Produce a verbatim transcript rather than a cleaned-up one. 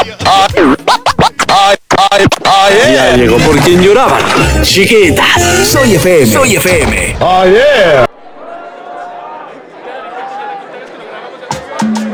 Ya llegó por quien lloraban. Chiquitas, soy F M. Soy F M. Oh, yeah.